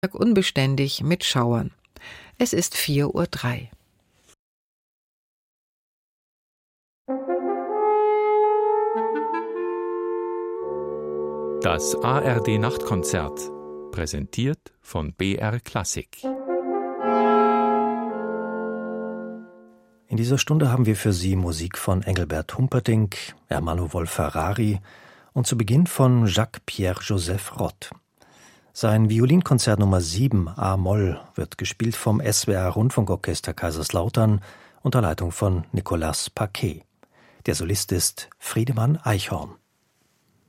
unbeständig mit Schauern. Es ist 4:03 Uhr. Das ARD-Nachtkonzert, präsentiert von BR Klassik. In dieser Stunde haben wir für Sie Musik von Engelbert Humperdinck, Ermanno Wolf-Ferrari und zu Beginn von Jacques-Pierre-Joseph Roth. Sein Violinkonzert Nummer 7 A-Moll wird gespielt vom SWR-Rundfunkorchester Kaiserslautern unter Leitung von Nicolas Paquet. Der Solist ist Friedemann Eichhorn.